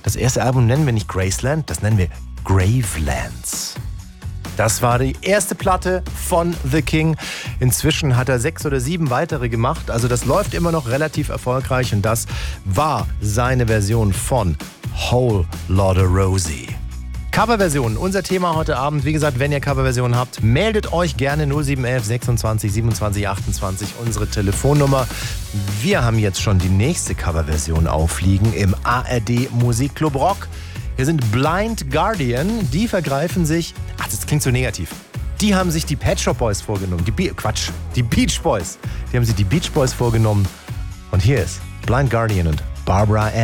Das erste Album nennen wir nicht Graceland, das nennen wir Gravelands. Das war die erste Platte von The King. Inzwischen hat er 6 oder 7 weitere gemacht. Also das läuft immer noch relativ erfolgreich. Und das war seine Version von Whole Lotta Rosie. Coverversionen, unser Thema heute Abend. Wie gesagt, wenn ihr Coverversionen habt, meldet euch gerne 0711 26 27 28, unsere Telefonnummer. Wir haben jetzt schon die nächste Coverversion aufliegen im ARD Musikclub Rock. Hier sind Blind Guardian, die vergreifen sich, das klingt so negativ, die haben sich die Pet Shop Boys vorgenommen, die Beach Boys. Die haben sich die Beach Boys vorgenommen und hier ist Blind Guardian und Barbara Ann.